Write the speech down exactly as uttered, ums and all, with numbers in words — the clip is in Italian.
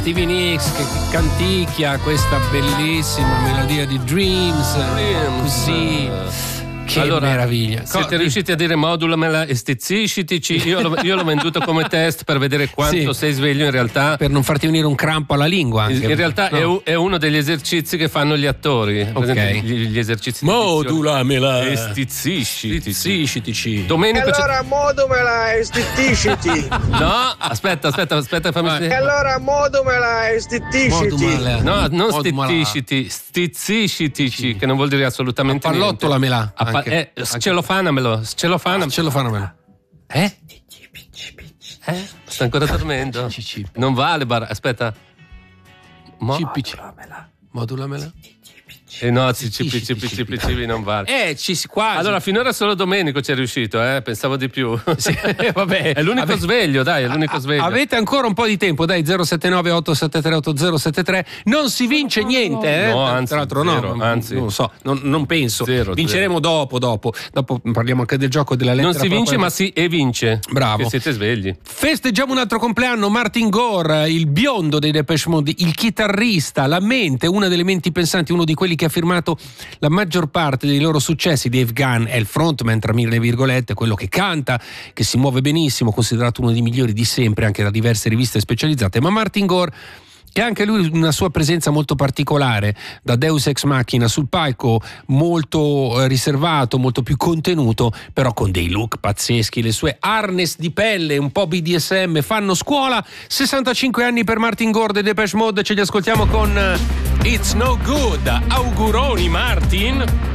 Stevie Nicks che canticchia questa bellissima melodia di Dreams, Dreams. Così. Che allora, meraviglia. Siete Co- riusciti a dire modulamela e stizziscitici? Io l'ho, io l'ho venduto come test per vedere quanto sì. sei sveglio in realtà. Per non farti venire un crampo alla lingua anche. In realtà no. è, è uno degli esercizi che fanno gli attori. Ok. Gli, gli esercizi modulamela e stizziscitici. Stizziscitici. Domenico e allora c'è... modumela e stizzisciti. No, aspetta, aspetta, aspetta, fammi vedere. E allora modumela e stizzisciti. No, non stizzisciti, stizziscitici, che non vuol dire assolutamente niente. Appallottolamela. Appa- eh, scelofanamelo, scelofanamelo. Scelofanamelo. Eh? Eh? Sta ancora dormendo? Non vale, bar- aspetta. Modulamela. Modulamela. Eh no, C C P C P C P C P non vale. Eh, ci si quasi. Allora, finora solo Domenico ci è riuscito, eh? Pensavo di più. Sì, vabbè. È l'unico Ave... sveglio, dai, è l'unico sveglio. Avete ancora un po' di tempo, dai, zero sette nove otto sette tre otto zero sette tre. Non si vince niente, eh? No, anzi, tra l'altro zero, no, anzi. non lo so, non, non penso. Zero, Vinceremo zero. dopo, dopo. Dopo parliamo anche del gioco della lettera. Non si vince, propria... ma si e vince. Bravo. Che siete svegli. Festeggiamo un altro compleanno, Martin Gore, il biondo dei Depeche Mode, il chitarrista, la mente, una delle menti pensanti, uno di quelli che ha firmato la maggior parte dei loro successi. Dave Gunn è il frontman, tra mille virgolette, quello che canta, che si muove benissimo, considerato uno dei migliori di sempre anche da diverse riviste specializzate, ma Martin Gore, che ha anche lui una sua presenza molto particolare, da Deus Ex Machina sul palco, molto eh, riservato, molto più contenuto, però con dei look pazzeschi. Le sue harness di pelle, un po' B D S M, fanno scuola. sessantacinque anni per Martin Gore dei Depeche Mode, ce li ascoltiamo con uh, It's No Good. Auguroni Martin.